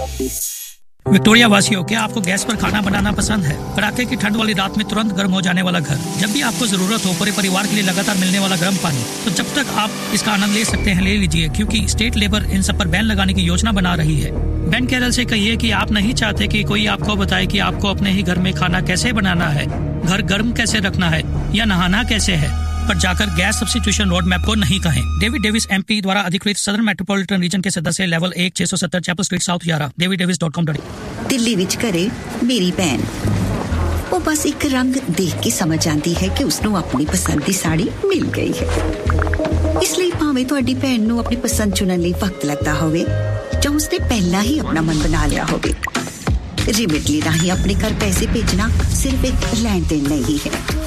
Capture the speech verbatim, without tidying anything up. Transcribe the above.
Victoria वासियों, क्या आपको गैस पर खाना बनाना पसंद है? कड़ाके की ठंड वाली रात में तुरंत गर्म हो जाने वाला घर, जब भी आपको जरूरत हो पूरे परिवार के लिए लगातार मिलने वाला गर्म पानी, तो जब तक आप इसका आनंद ले सकते हैं ले लीजिए, क्योंकि स्टेट लेबर इन सब पर बैन लगाने की योजना बना रही है। बेन कैरल से कहिए कि आप नहीं चाहते कि कोई आपको बताए कि आपको अपने ही घर में खाना कैसे बनाना है, घर गर्म कैसे रखना है या नहाना कैसे है, पर जाकर गैस सब्स्टिट्यूशन रोड मैप को नहीं कहें। डेविड डेविस एमपी द्वारा अधिकृत सदर्न मेट्रोपॉलिटन रीजन के सदस्य, लेवल एक छह सौ सत्तर चैपल स्ट्रीट साउथ यारा, David Davis dot com. Delhi विच करे मेरी भैन, वो बस एक रंग देख के समझ आती है कि उसनों अपनी पसंद की साड़ी मिल गई है। इसलिए भावें तुहाडी भैन नूं अपनी पसंद चुनन लई वक्त लगदा होवे ਜਾਂ ਉਸਨੇ ਪਹਿਲਾਂ ਹੀ ਆਪਣਾ ਮਨ ਬਣਾ ਲਿਆ ਹੋਵੇ। ਰਿਮਿਟਲੀ ਰਾਹੀਂ ਆਪਣੇ ਘਰ ਪੈਸੇ ਭੇਜਣਾ ਸਿਰਫ ਇੱਕ ਲੈਣ ਦੇਣ ਨਹੀਂ ਹੈ,